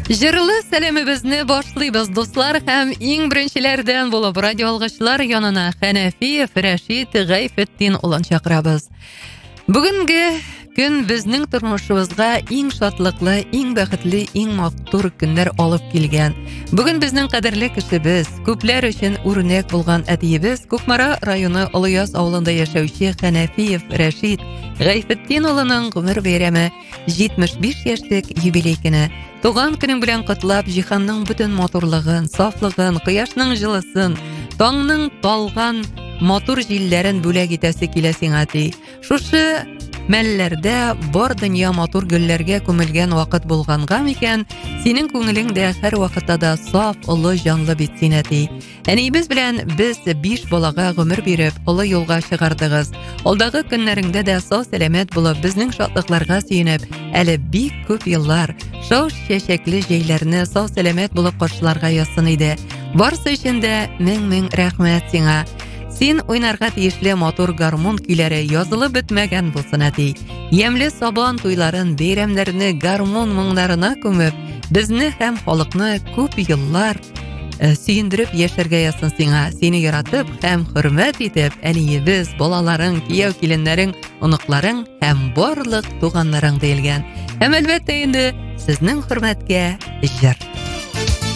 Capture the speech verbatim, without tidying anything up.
Җырлы сәламебезне башлыйбыз, дуслар, һәм иң беренчеләрдән булып радио алгычлар янына Хәнәфиев Рәшит Гайфетдин улын чакырабыз. Бүгенге көн безнең тормышыбызга иң шатлыклы, иң бәхетле, иң матур көннәр алып килгән. Бүген безнең кадерле кешебез, күпләр өчен үрнәк булган әтиебез, Күкмара районы Олыяз авылында яшәүче Хәнәфиев Рәшит Гайфетдин улының гомер бәйрәме җитмеш биш яшьлек юбилей көне. Туган көнең белән котлап, җиһанның бөтен матурлыгын, сафлыгын, кояшның җылысын, таңның талган матур җилләрен бүләк итәсе килә сиңа ди. Шушы мәлләрдә бар дөнья матур гөлләргә күмелгән вакыт булганга микән, синең күңелең дә һәр вакытта да саф, олы җанлы бит син әти. Әниебез белән без биш балага гомер биреп, олы юлга чыгардыгыз. Алдагы көннәреңдә дә сау сәламәт булып, безнең шатлыкларга сөенеп, әле бик күп еллар шау чәчәкле җәйләрне сау сәламәт булып каршыларга ясын иде. Барсы өчен дә мең-мең рәхмәт сиңа. Син уйнарга тиешле матур гармон көйләре язылып бетмәгән булсын әти. Ямле сабан туйларын, бәйрәмнәрне гармон моңнарына күмеп, безне һәм халыкны күп еллар сөендереп яшәргә ясын сиңа. Сине яратып һәм хөрмәт итеп, әниебез, балаларың, кияү киленнәрең, оныкларың һәм барлык туганнарың диелгән. Һәм әлбәттә инде сезнең хөрмәткә җыр.